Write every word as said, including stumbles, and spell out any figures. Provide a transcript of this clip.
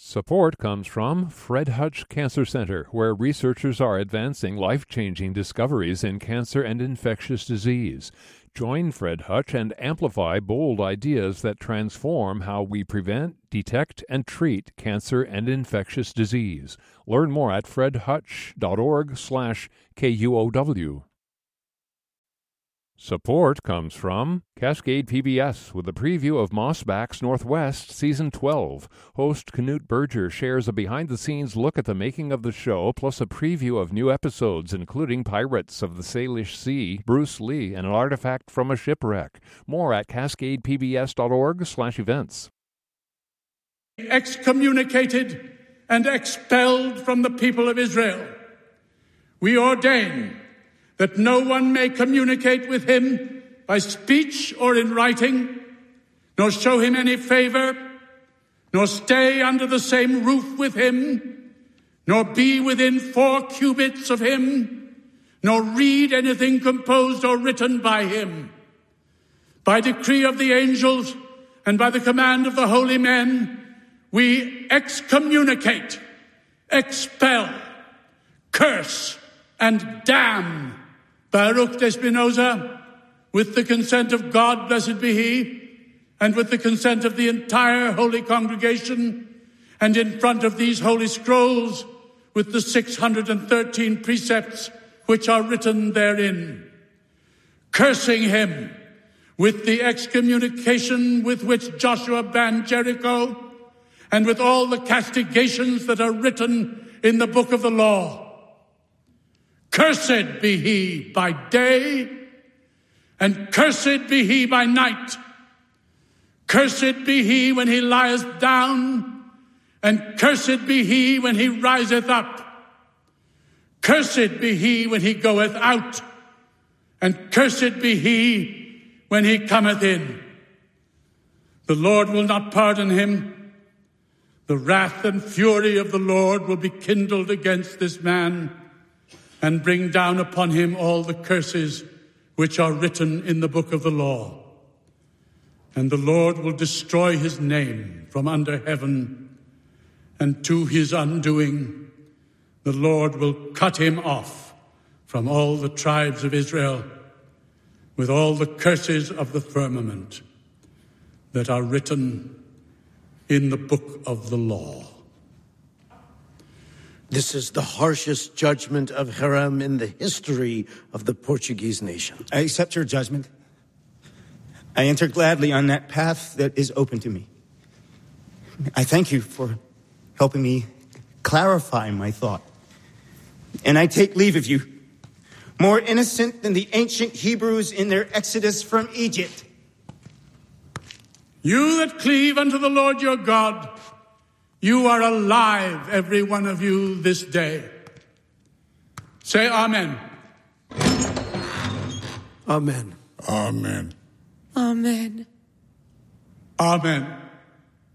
Support comes from Fred Hutch Cancer Center, where researchers are advancing life-changing discoveries in cancer and infectious disease. Join Fred Hutch and amplify bold ideas that transform how we prevent, detect, and treat cancer and infectious disease. Learn more at fredhutch.org slash KUOW. Support comes from Cascade P B S with a preview of Mossbacks Northwest Season twelve. Host Knut Berger shares a behind-the-scenes look at the making of the show, plus a preview of new episodes, including Pirates of the Salish Sea, Bruce Lee, and an artifact from a shipwreck. More at cascadepbs.org slash events. Excommunicated and expelled from the people of Israel, we ordain that no one may communicate with him by speech or in writing, nor show him any favor, nor stay under the same roof with him, nor be within four cubits of him, nor read anything composed or written by him. By decree of the angels and by the command of the holy men, we excommunicate, expel, curse, and damn Baruch de Spinoza, with the consent of God, blessed be he, and with the consent of the entire holy congregation, and in front of these holy scrolls, with the six hundred thirteen precepts which are written therein, cursing him with the excommunication with which Joshua banned Jericho, and with all the castigations that are written in the book of the law. Cursed be he by day, and cursed be he by night. Cursed be he when he lieth down, and cursed be he when he riseth up. Cursed be he when he goeth out, and cursed be he when he cometh in. The Lord will not pardon him. The wrath and fury of the Lord will be kindled against this man, and bring down upon him all the curses which are written in the book of the law. And the Lord will destroy his name from under heaven, and to his undoing, the Lord will cut him off from all the tribes of Israel, with all the curses of the firmament that are written in the book of the law. This is the harshest judgment of Hiram in the history of the Portuguese nation. I accept your judgment. I enter gladly on that path that is open to me. I thank you for helping me clarify my thought. And I take leave of you, more innocent than the ancient Hebrews in their exodus from Egypt. You that cleave unto the Lord your God, you are alive, every one of you, this day. Say amen. Amen. Amen. Amen. Amen.